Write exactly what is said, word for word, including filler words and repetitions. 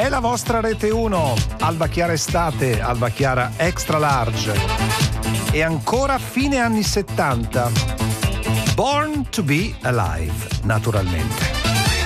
è la vostra Rete uno, Alba Chiara Estate, Alba Chiara Extra Large. E ancora fine anni settanta, Born to be Alive, naturalmente.